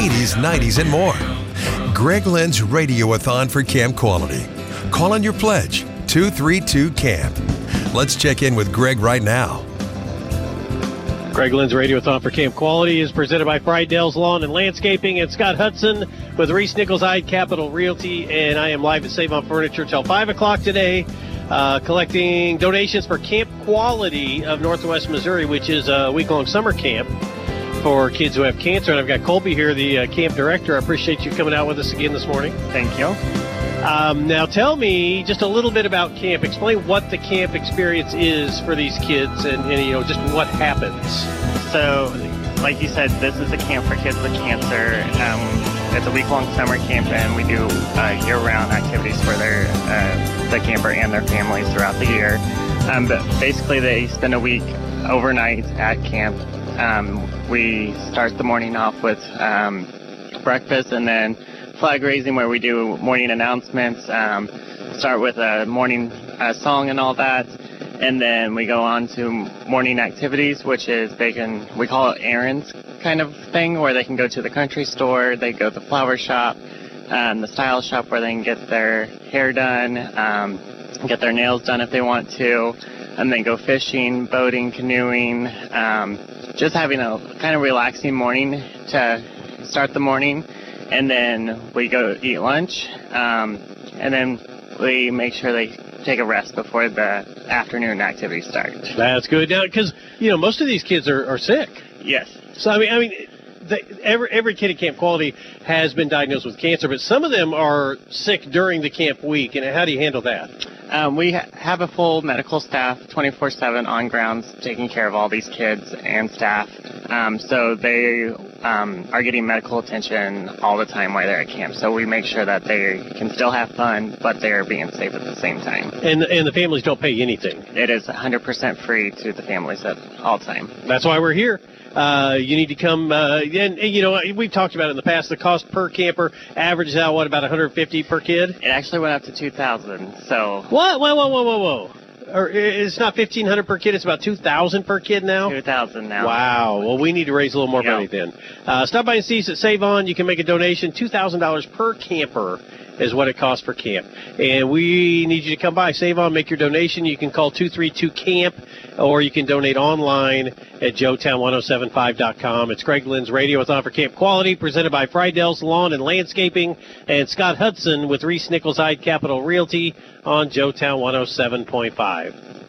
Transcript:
80s, 90s, and more. Greg Lynn's Radiothon for Camp Quality. Call in your pledge, 232-CAMP. Let's check in with Greg right now. Greg Lynn's Radiothon for Camp Quality is presented by Friedell's Lawn and Landscaping and Scott Hudson with Reese Nichols Ide Capital Realty. And I am live at Save on Furniture till 5 o'clock today, collecting donations for Camp Quality of Northwest Missouri, which is a week-long summer camp for kids who have cancer. And I've got Colby here, the camp director. I appreciate you coming out with us again this morning. Thank you. Now tell me just a little bit about camp. Explain what the camp experience is for these kids and just what happens. So, like you said, this is a camp for kids with cancer. It's a week-long summer camp, and we do year-round activities for the camper and their families throughout the year. But basically, they spend a week overnight at camp. We start the morning off with breakfast and then flag raising, where we do morning announcements, start with a morning song and all that, and then we go on to morning activities, which is we call it errands kind of thing, where they can go to the country store, they go to the flower shop, the style shop, where they can get their hair done, get their nails done if they want to, and then go fishing, boating, canoeing, just having a kind of relaxing morning to start the morning. And then we go eat lunch, and then we make sure they take a rest before the afternoon activities start. That's good. Now, because, most of these kids are sick. Yes. So, every kid at Camp Quality has been diagnosed with cancer, but some of them are sick during the camp week. And how do you handle that? We have a full medical staff 24/7 on grounds taking care of all these kids and staff. So they are getting medical attention all the time while they're at camp. So we make sure that they can still have fun, but they're being safe at the same time. And the families don't pay anything? It is 100% free to the families at all time. That's why we're here. You need to come, and we've talked about it in the past. The cost per camper averages out, about $150 per kid? It actually went up to $2,000, so... What? Whoa. Or it's not $1,500 per kid, it's about $2,000 per kid now? $2,000 now. Wow. Well, we need to raise a little more money then. Stop by and see us at Save On. You can make a donation. $2,000 per camper is what it costs for camp. And we need you to come by. Save On, make your donation. You can call 232-CAMP, or you can donate online at joetown1075.com. It's Greg Lynn's Radiothon for Camp Quality, presented by Friedell's Lawn and Landscaping and Scott Hudson with Reese Nichols Ide Capital Realty on Joetown 107.5.